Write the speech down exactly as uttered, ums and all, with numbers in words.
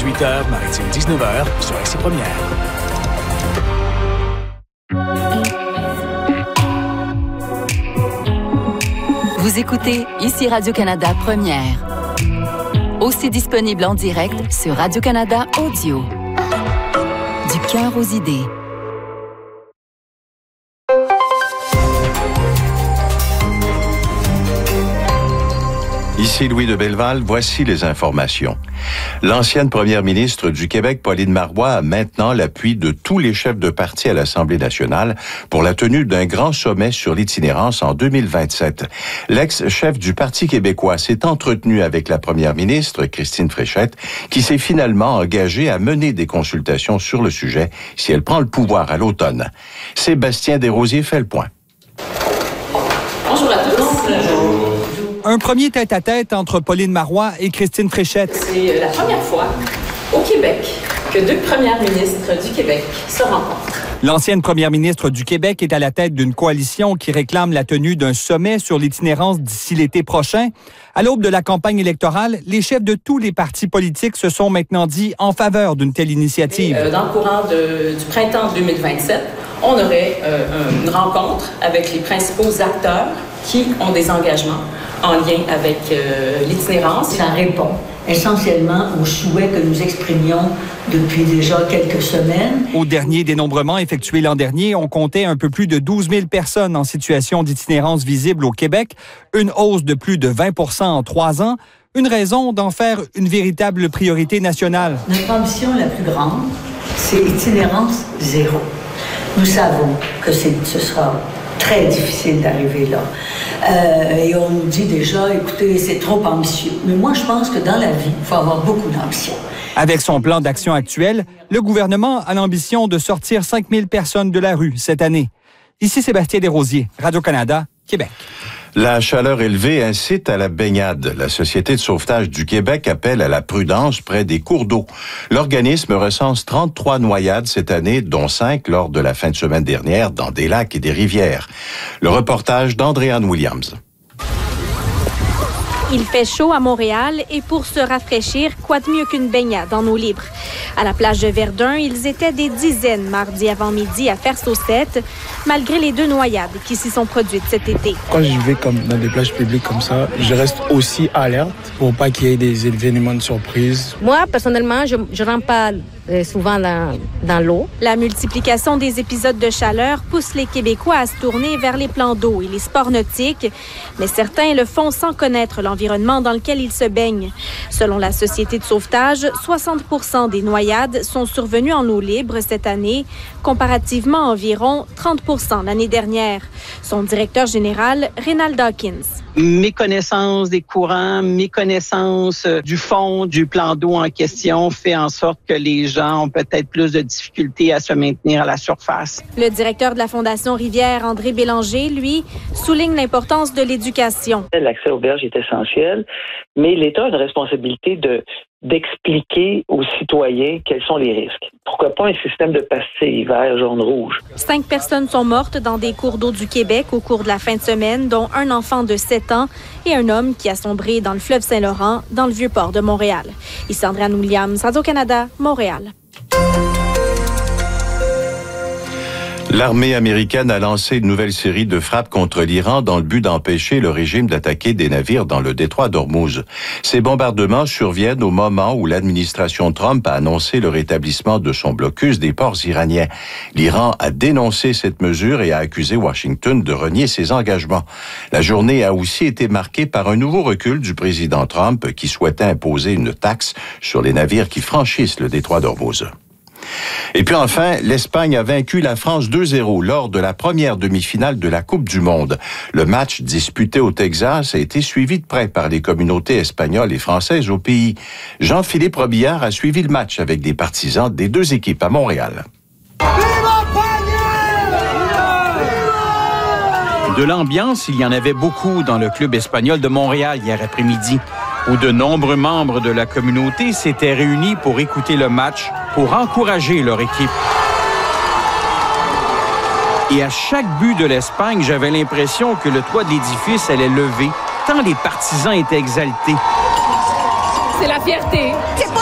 dix-huit heures, maritime dix-neuf heures sur R C Première. Vous écoutez ici Radio-Canada Première. Aussi disponible en direct sur Radio-Canada Audio. Du cœur aux idées. Ici Louis de Belleval, voici les informations. L'ancienne première ministre du Québec, Pauline Marois, a maintenant l'appui de tous les chefs de parti à l'Assemblée nationale pour la tenue d'un grand sommet sur l'itinérance en deux mille vingt-sept. L'ex-chef du Parti québécois s'est entretenu avec la première ministre, Christine Fréchette, qui s'est finalement engagée à mener des consultations sur le sujet si elle prend le pouvoir à l'automne. Sébastien Desrosiers fait le point. Bonjour à tous. Un premier tête-à-tête entre Pauline Marois et Christine Fréchette. C'est la première fois au Québec que deux premières ministres du Québec se rencontrent. L'ancienne première ministre du Québec est à la tête d'une coalition qui réclame la tenue d'un sommet sur l'itinérance d'ici l'été prochain. À l'aube de la campagne électorale, les chefs de tous les partis politiques se sont maintenant dit en faveur d'une telle initiative. Et, euh, dans le courant de, du printemps deux mille vingt-sept, on aurait euh, une rencontre avec les principaux acteurs qui ont des engagements en lien avec euh, l'itinérance. Ça répond essentiellement aux souhaits que nous exprimions depuis déjà quelques semaines. Au dernier dénombrement effectué l'an dernier, on comptait un peu plus de douze mille personnes en situation d'itinérance visible au Québec, une hausse de plus de vingt pour cent en trois ans, une raison d'en faire une véritable priorité nationale. Notre ambition la plus grande, c'est itinérance zéro. Nous savons que c'est, ce sera très difficile d'arriver là. Euh, et on nous dit déjà, écoutez, c'est trop ambitieux. Mais moi, je pense que dans la vie, il faut avoir beaucoup d'ambition. Avec son plan d'action actuel, le gouvernement a l'ambition de sortir cinq mille personnes de la rue cette année. Ici Sébastien Desrosiers, Radio-Canada, Québec. La chaleur élevée incite à la baignade. La Société de sauvetage du Québec appelle à la prudence près des cours d'eau. L'organisme recense trente-trois noyades cette année, dont cinq lors de la fin de semaine dernière dans des lacs et des rivières. Le reportage d'Andréanne Williams. Il fait chaud à Montréal et pour se rafraîchir, quoi de mieux qu'une baignade en eau libre? À la plage de Verdun, ils étaient des dizaines mardi avant-midi à faire saucette, malgré les deux noyades qui s'y sont produites cet été. Quand je vais comme dans des plages publiques comme ça, je reste aussi alerte pour pas qu'il y ait des événements de surprise. Moi, personnellement, je ne rentre pas souvent dans, dans l'eau. La multiplication des épisodes de chaleur pousse les Québécois à se tourner vers les plans d'eau et les sports nautiques, mais certains le font sans connaître l'environnement dans lequel ils se baignent. Selon la Société de sauvetage, soixante pour cent des noyades sont survenues en eau libre cette année, comparativement à environ trente pour cent l'année dernière. Son directeur général, Rénald Dawkins. Méconnaissance des courants, méconnaissance du fond du plan d'eau en question fait en sorte que les gens ont peut-être plus de difficultés à se maintenir à la surface. Le directeur de la Fondation Rivière, André Bélanger, lui, souligne l'importance de l'éducation. L'accès aux berges est essentiel, mais l'État a une responsabilité de d'expliquer aux citoyens quels sont les risques. Pourquoi pas un système de pastilles vert, jaune, rouge? Cinq personnes sont mortes dans des cours d'eau du Québec au cours de la fin de semaine, dont un enfant de sept ans et un homme qui a sombré dans le fleuve Saint-Laurent, dans le Vieux-Port de Montréal. Ici Andréanne Williams, Radio-Canada, Montréal. L'armée américaine a lancé une nouvelle série de frappes contre l'Iran dans le but d'empêcher le régime d'attaquer des navires dans le détroit d'Ormuz. Ces bombardements surviennent au moment où l'administration Trump a annoncé le rétablissement de son blocus des ports iraniens. L'Iran a dénoncé cette mesure et a accusé Washington de renier ses engagements. La journée a aussi été marquée par un nouveau recul du président Trump qui souhaitait imposer une taxe sur les navires qui franchissent le détroit d'Ormuz. Et puis enfin, l'Espagne a vaincu la France deux zéro lors de la première demi-finale de la Coupe du Monde. Le match disputé au Texas a été suivi de près par les communautés espagnoles et françaises au pays. Jean-Philippe Robillard a suivi le match avec des partisans des deux équipes à Montréal. De l'ambiance, il y en avait beaucoup dans le club espagnol de Montréal hier après-midi, où de nombreux membres de la communauté s'étaient réunis pour écouter le match, pour encourager leur équipe. Et à chaque but de l'Espagne, j'avais l'impression que le toit de l'édifice allait lever, tant les partisans étaient exaltés. C'est la fierté.